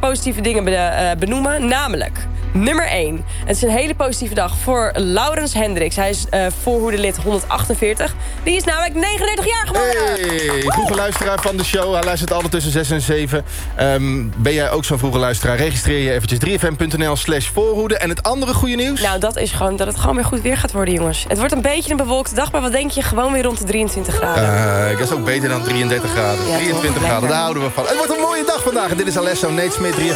positieve dingen benoemen. Namelijk, nummer 1. Het is een hele positieve dag voor Laurens Hendricks. Hij is voorhoedelid 148. Die is namelijk 39 jaar geworden. Hey, vroege luisteraar van de show. Hij luistert altijd tussen 6 en 7. Ben jij ook zo'n vroege luisteraar? Registreer je eventjes 3fm.nl/voorhoede. En het andere goede nieuws? Nou, dat is gewoon dat het gewoon weer goed weer gaat worden, jongens. Het wordt een beetje een bewolkte dag, maar wat denk je? Gewoon weer rond de 23 graden. Dat is ook beter dan 33 graden. Ja, 23 graden, daar houden we van. Het wordt een mooie dag vandaag. En dit is Alesso, Nate Smith.